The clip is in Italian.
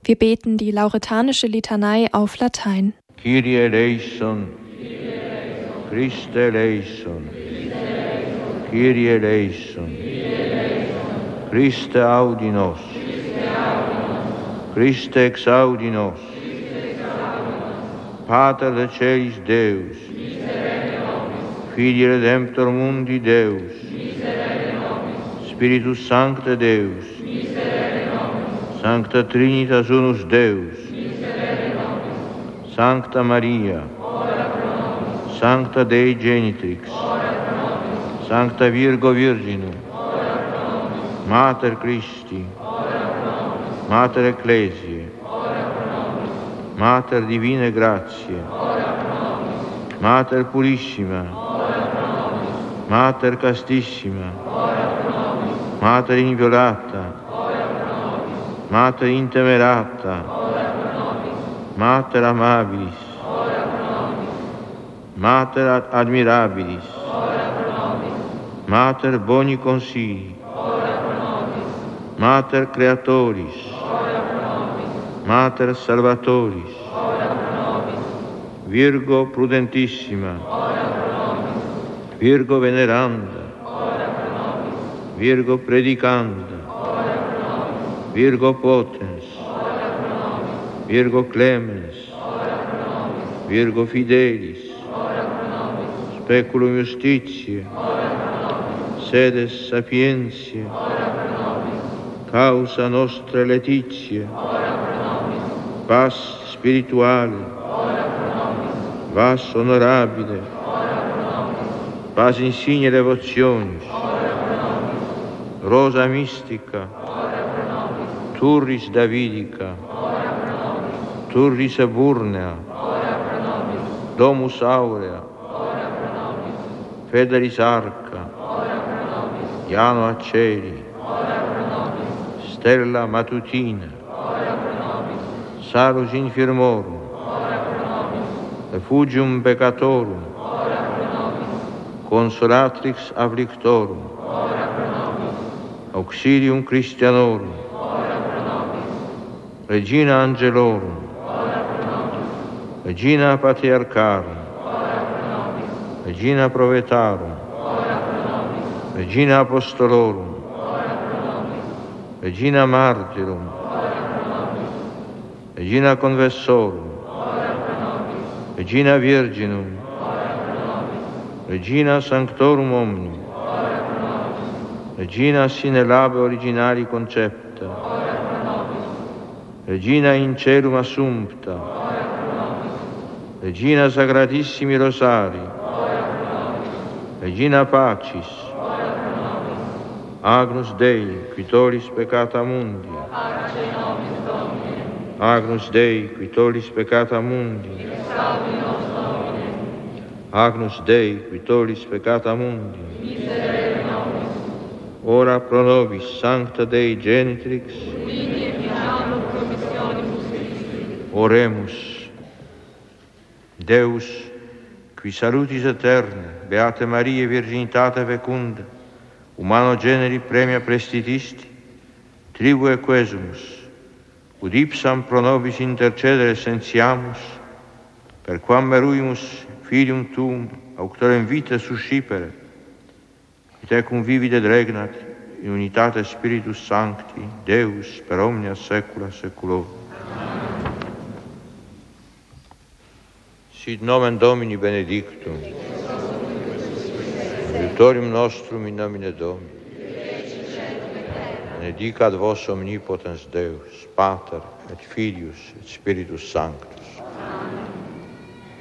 Wir beten die lauretanische Litanei auf Latein. Kyrie eleison, Christe eleison, Kyrie eleison, Christe audi nos, Christe exaudi nos, Pater de celis Deus, Filii Redemptor mundi Deus, Spiritus Sancte Deus, Sancta Trinitas unus Deus, Sancta Maria, Sancta Dei Genitrix, Sancta Virgo Virginum, Mater Christi, Mater Ecclesiae, Mater Divine Grazie, Mater Purissima, Mater Castissima, Mater Inviolata, Mater Intemerata, Mater Amabilis, Mater Admirabilis, Mater Boni Consigli, Mater Creatoris, Mater Salvatoris, Virgo Prudentissima, Virgo Veneranda, Virgo Predicanda, Virgo Potens, Virgo Clemens, Virgo Fidelis, Speculum Justitiae, Sedes Sapientiae, Causa Nostra Laetitia, Paz Spirituale, Vas Honorabile, Paz Insigne Devotionis, Rosa Mystica, Turris Davidica, Turris Eburnea, Domus Aurea, Fedalis Arca, Iano Aceri, Stella Matutina, Salus Infirmorum, Refugium Peccatorum, Consolatrix Afflictorum, Auxilium Christianorum, Regina Angelorum, Regina Patriarcharum, Regina Provetarum, Regina Apostolorum, Regina Martyrum, Regina Conversorum, Regina Virginum, Regina Sanctorum Omnium, Regina sine labe originali concepta, Regina in celum assumpta, Regina Sacratissimi Rosari, Regina Pacis, Agnus Dei, qui tollis peccata mundi, Agnus Dei, qui tollis peccata mundi, Agnus Dei, qui tollis peccata mundi, ora pro nobis Sancta Dei Genitrix, oremus. Deus, qui salutis eterne, Beate Maria Virginitate fecunda, humano generi premia prestitisti, tribue quesumus, ud ipsam pro nobis intercedere sentiamus, per quam meruimus filium tuum auctorem vitae suscipere, et ecum vivit et regnat in unitate Spiritus Sancti, Deus per omnia saecula saeculorum. Sit nomen Domini benedictum, aiutorium nostrum in nomine Domini, benedicat vos omnipotens Deus, Pater et Filius et Spiritus Sanctus.